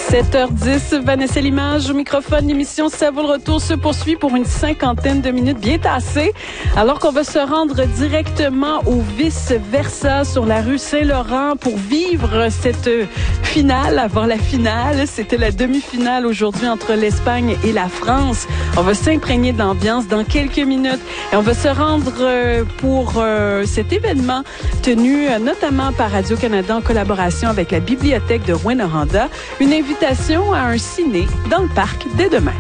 7h10, Vanessa Limage au microphone. L'émission Ça vaut le retour se poursuit pour une 50aine de minutes bien tassées. Alors qu'on va se rendre directement au vice-versa sur la rue Saint-Laurent pour vivre cette finale avant la finale. C'était la demi-finale aujourd'hui entre l'Espagne et la France. On va s'imprégner de l'ambiance dans quelques minutes. Et on va se rendre pour cet événement tenu notamment par Radio-Canada en collaboration avec la Bibliothèque de Rouyn-Noranda. Une invitation à un ciné dans le parc dès demain.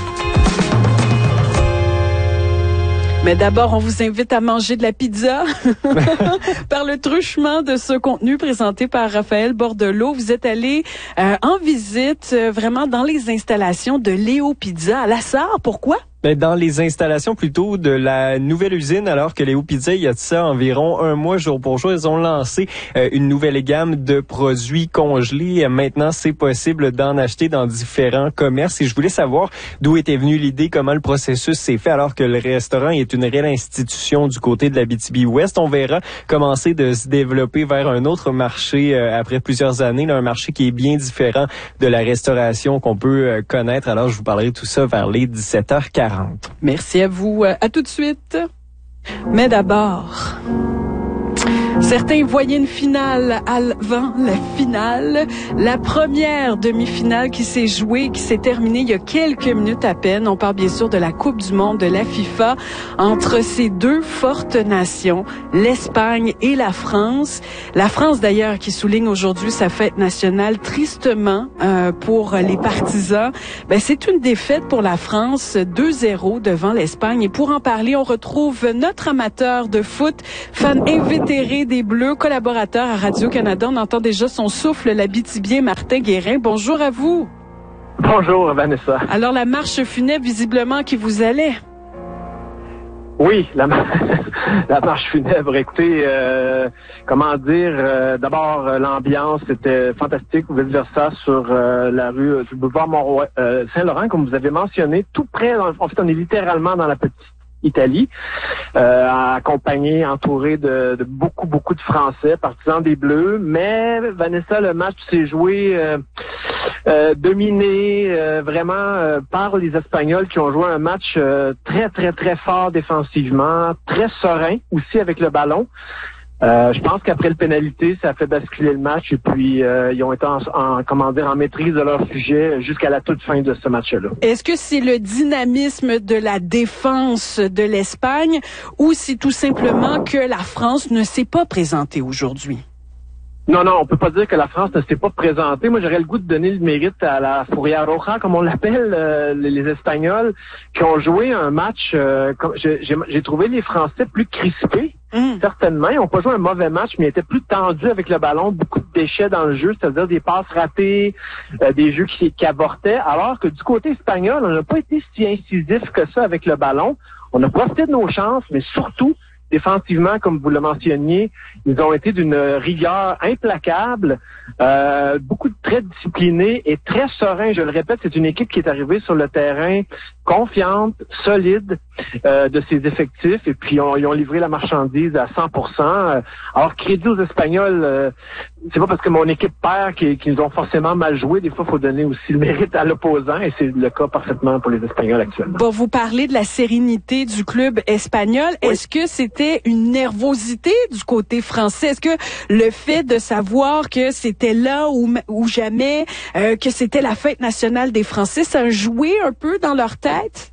Mais d'abord, on vous invite à manger de la pizza par le truchement de ce contenu présenté par Raphaël Bordelot. Vous êtes allé en visite vraiment dans les installations de Léo Pizza à La Sarre. Pourquoi? Dans les installations plutôt de la nouvelle usine, alors que Léo Pizza, il y a de ça environ un mois jour pour jour, ils ont lancé une nouvelle gamme de produits congelés. Maintenant, c'est possible d'en acheter dans différents commerces. Et je voulais savoir d'où était venue l'idée, comment le processus s'est fait, alors que le restaurant est une réelle institution du côté de l'Abitibi-Ouest. On verra commencer de se développer vers un autre marché après plusieurs années, là, un marché qui est bien différent de la restauration qu'on peut connaître. Alors, je vous parlerai de tout ça vers les 17h40. Merci à vous. À tout de suite. Mais d'abord, certains voyaient une finale avant la finale. La première demi-finale qui s'est jouée, qui s'est terminée il y a quelques minutes à peine. On parle bien sûr de la Coupe du monde de la FIFA entre ces deux fortes nations, l'Espagne et la France. La France d'ailleurs qui souligne aujourd'hui sa fête nationale tristement pour les partisans. C'est une défaite pour la France, 2-0 devant l'Espagne. Et pour en parler, on retrouve notre amateur de foot, fan invétéré des Bleus, collaborateur à Radio-Canada. On entend déjà son souffle, l'Abitibien Martin Guérin. Bonjour à vous. Bonjour, Vanessa. Alors, la marche funèbre, visiblement, qui vous allait. Oui, la marche funèbre. Écoutez, d'abord, l'ambiance était fantastique, ou vice-versa, sur la rue du boulevard Saint-Laurent, comme vous avez mentionné, tout près, en fait, on est littéralement dans la petite Italie, accompagné, entouré de beaucoup de Français, partisans des Bleus. Mais Vanessa, le match s'est joué dominé vraiment par les Espagnols qui ont joué un match très fort défensivement, très serein aussi avec le ballon. Je pense qu'après le pénalité, ça a fait basculer le match et puis ils ont été en maîtrise de leur sujet jusqu'à la toute fin de ce match-là. Est-ce que c'est le dynamisme de la défense de l'Espagne ou c'est tout simplement que la France ne s'est pas présentée aujourd'hui? Non, on peut pas dire que la France ne s'est pas présentée. Moi, j'aurais le goût de donner le mérite à la Furia Roja, comme on l'appelle, les Espagnols, qui ont joué un match. J'ai trouvé les Français plus crispés, certainement. Ils n'ont pas joué un mauvais match, mais ils étaient plus tendus avec le ballon, beaucoup de déchets dans le jeu, c'est-à-dire des passes ratées, des jeux qui avortaient, alors que du côté espagnol, on n'a pas été si incisif que ça avec le ballon. On a profité de nos chances, mais surtout, défensivement, comme vous le mentionniez, ils ont été d'une rigueur implacable, beaucoup de très disciplinés et très sereins. Je le répète, c'est une équipe qui est arrivée sur le terrain confiante, solide de ses effectifs, et puis ils ont livré la marchandise à 100%. Alors, crédit aux Espagnols, c'est pas parce que mon équipe perd qu'ils ont forcément mal joué. Des fois, il faut donner aussi le mérite à l'opposant, et c'est le cas parfaitement pour les Espagnols actuellement. Bon, vous parlez de la sérénité du club espagnol. Oui. Est-ce que c'était une nervosité du côté français? Est-ce que le fait de savoir que c'était là ou jamais, que c'était la fête nationale des Français, ça a joué un peu dans leur tête?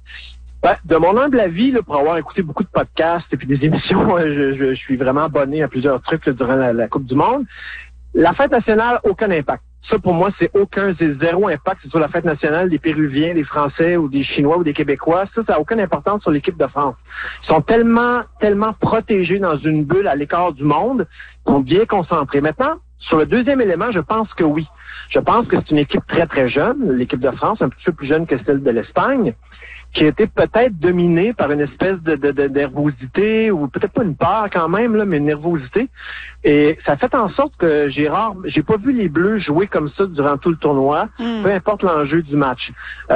De mon humble avis, là, pour avoir écouté beaucoup de podcasts et puis des émissions, je suis vraiment abonné à plusieurs trucs là, durant la Coupe du monde. La fête nationale, aucun impact. Ça, pour moi, c'est zéro impact. C'est sur la fête nationale des Péruviens, des Français ou des Chinois ou des Québécois. Ça n'a aucune importance sur l'équipe de France. Ils sont tellement protégés dans une bulle à l'écart du monde, ils sont bien concentrés. Maintenant, sur le deuxième élément, je pense que oui. Je pense que c'est une équipe très jeune, l'équipe de France, un petit peu plus jeune que celle de l'Espagne, qui a été peut-être dominée par une espèce de nervosité, ou peut-être pas une peur quand même, là, mais une nervosité. Et ça fait en sorte que j'ai pas vu les Bleus jouer comme ça durant tout le tournoi, peu importe l'enjeu du match.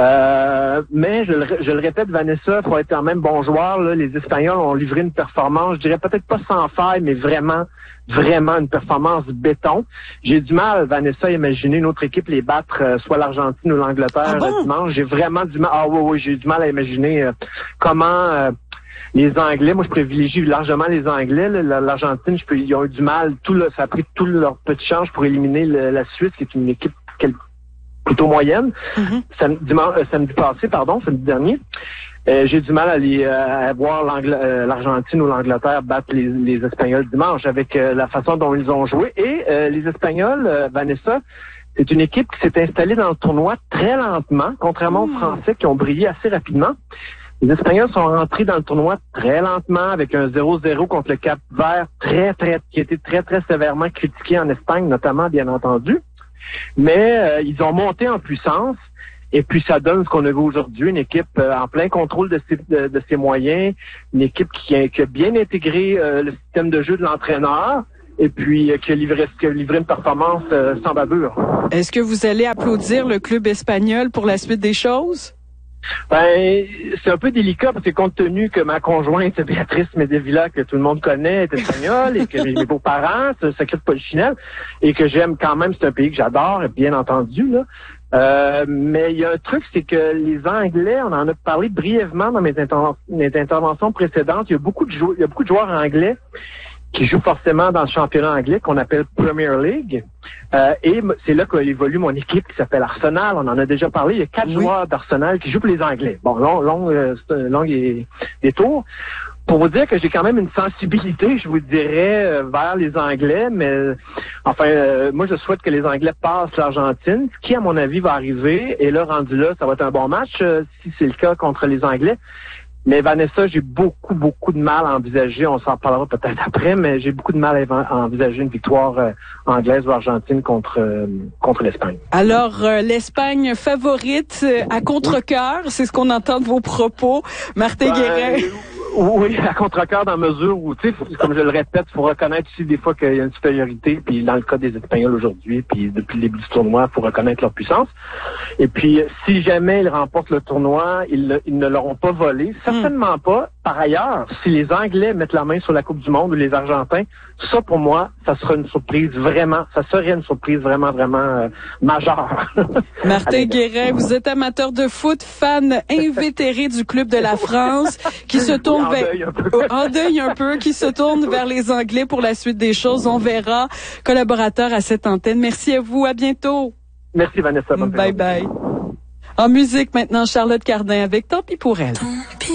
Mais je le répète, Vanessa, il faut être quand même bon joueur. Là. Les Espagnols ont livré une performance, je dirais peut-être pas sans faille, mais vraiment une performance béton. J'ai du mal, Vanessa, à imaginer imaginer une autre équipe les battre, soit l'Argentine ou l'Angleterre dimanche. J'ai vraiment du mal. J'ai du mal à imaginer comment les Anglais. Moi, je privilégie largement les Anglais. L'Argentine, ils ont eu du mal. Ça a pris tout leur petit change pour éliminer la Suisse, qui est une équipe plutôt moyenne. Samedi dernier. J'ai du mal à voir l'Argentine ou l'Angleterre battre les Espagnols dimanche avec la façon dont ils ont joué. Et les Espagnols, Vanessa, c'est une équipe qui s'est installée dans le tournoi très lentement, contrairement aux Français qui ont brillé assez rapidement. Les Espagnols sont rentrés dans le tournoi très lentement avec un 0-0 contre le Cap-Vert qui a été très, très sévèrement critiqué en Espagne, notamment, bien entendu. Mais ils ont monté en puissance. Et puis, ça donne ce qu'on a vu aujourd'hui, une équipe en plein contrôle de ses moyens, une équipe qui a bien intégré le système de jeu de l'entraîneur et puis qui a livré une performance sans bavure. Est-ce que vous allez applaudir le club espagnol pour la suite des choses? Ben, c'est un peu délicat parce que compte tenu que ma conjointe, Béatrice Medevilla, que tout le monde connaît, est espagnole et que mes beaux-parents se s'occupent de Polichinelle et que j'aime quand même, c'est un pays que j'adore, bien entendu, là. Mais il y a un truc, c'est que les Anglais, on en a parlé brièvement dans mes interventions précédentes, il y a beaucoup de joueurs anglais qui jouent forcément dans le championnat anglais qu'on appelle Premier League. Et c'est là qu'évolue mon équipe qui s'appelle Arsenal. On en a déjà parlé. Il y a 4 joueurs d'Arsenal qui jouent pour les Anglais. Bon, long détour. Pour vous dire que j'ai quand même une sensibilité, je vous dirais, vers les Anglais, mais moi je souhaite que les Anglais passent l'Argentine, ce qui à mon avis va arriver, et là, rendu là, ça va être un bon match si c'est le cas contre les Anglais. Mais Vanessa, j'ai beaucoup de mal à envisager, on s'en parlera peut-être après, mais j'ai beaucoup de mal à envisager une victoire anglaise ou argentine contre l'Espagne. Alors, l'Espagne favorite à contre-cœur, c'est ce qu'on entend de vos propos. Martin Guérin. Oui, à contre-cœur dans mesure où, tu sais, comme je le répète, il faut reconnaître aussi des fois qu'il y a une supériorité, puis dans le cas des Espagnols aujourd'hui, puis depuis le début du tournoi, il faut reconnaître leur puissance. Et puis, si jamais ils remportent le tournoi, ils ne l'auront pas volé. Certainement pas. Par ailleurs, si les Anglais mettent la main sur la Coupe du Monde ou les Argentins, ça, pour moi, ça serait une surprise vraiment majeure. Martin Guérin, vous êtes amateur de foot, fan invétéré du club de la France, qui se tourne en deuil un peu, qui se tourne vers les Anglais pour la suite des choses. On verra. Collaborateur à cette antenne. Merci à vous. À bientôt. Merci, Vanessa. Bye bye. En musique, maintenant, Charlotte Cardin avec Tant pis pour elle.